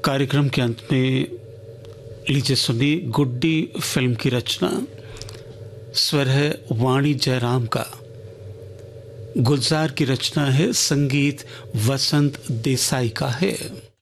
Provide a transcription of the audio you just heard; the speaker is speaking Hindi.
कार्यक्रम के अंत में लीजिए सुनिए गुड्डी फिल्म की रचना। स्वर है वाणी जयराम का, गुलजार की रचना है, संगीत वसंत देसाई का है।